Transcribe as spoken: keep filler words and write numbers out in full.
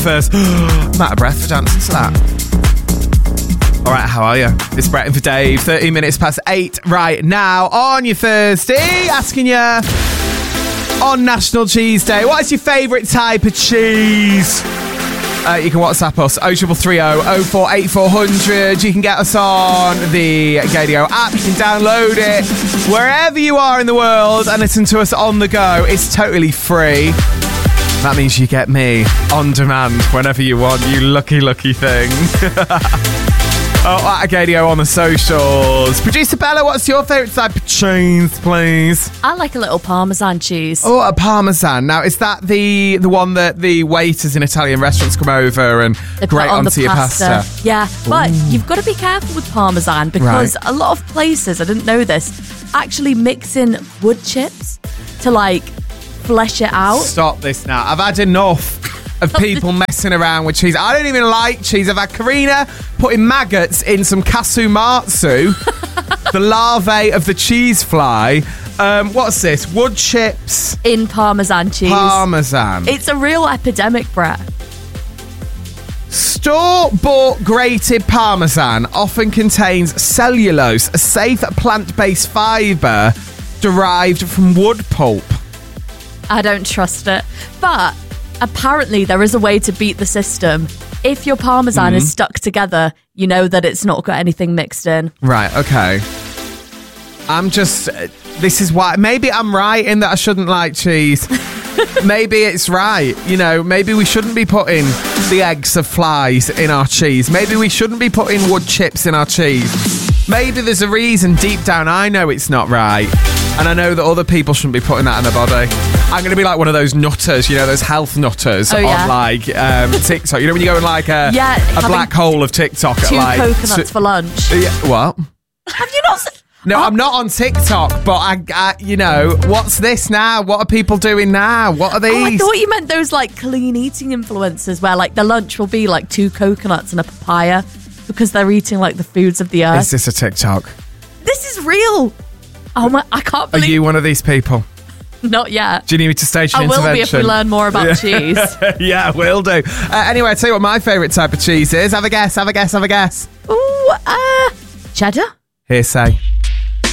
first. I'm out of breath for dancing to that. All right, how are you? It's Brett in for Dave. thirteen minutes past eight right now on your Thursday. Asking you on National Cheese Day, what is your favourite type of cheese? Uh, you can WhatsApp us oh three three oh, oh four eight four hundred. You can get us on the Gadio app. You can download it wherever you are in the world and listen to us on the go. It's totally free. That means you get me on demand whenever you want, you lucky, lucky thing. Oh, at Gadio on the socials. Producer Bella, what's your favourite type of cheese, please? I like a little Parmesan cheese. Oh, a Parmesan. Now, is that the the one that the waiters in Italian restaurants come over and They grate put on onto the your pasta. pasta? Yeah, but you've got to be careful with Parmesan because Right. a lot of places, I didn't know this, actually mix in wood chips to like flesh it out. Stop this now. I've had enough of people messing around with cheese. I don't even like cheese. I've had Karina putting maggots in some kasumatsu, the larvae of the cheese fly. Um, what's this? Wood chips In Parmesan cheese. Parmesan. It's a real epidemic, Brett. Store-bought grated Parmesan often contains cellulose, a safe plant-based fibre derived from wood pulp. I don't trust it. But apparently there is a way to beat the system. If your Parmesan Mm-hmm. is stuck together, you know that it's not got anything mixed in. Right, okay. I'm just... uh, This is why... Maybe I'm right in that I shouldn't like cheese. Maybe it's right. You know, maybe we shouldn't be putting the eggs of flies in our cheese. Maybe we shouldn't be putting wood chips in our cheese. Maybe there's a reason deep down I know it's not right. And I know that other people shouldn't be putting that in their body. I'm going to be like one of those nutters, you know, those health nutters Oh, yeah. on like um, TikTok. You know when you go in like a, Yeah, a having black hole of TikTok at Two like... coconuts two- for lunch. Yeah, what? Have you not seen... No, Oh. I'm not on TikTok, but I, I, you know, what's this now? What are people doing now? What are these? Oh, I thought you meant those like clean eating influencers where like the lunch will be like two coconuts and a papaya because they're eating like the foods of the earth. Is this a TikTok? This is real. Oh my, I can't Are believe... you one of these people? Not yet. Do you need me to stage an I will intervention? be if we learn more about cheese. Yeah, will do. Uh, anyway, I'll tell you what my favourite type of cheese is. Have a guess, have a guess, have a guess. Ooh, uh, cheddar? Hearsay.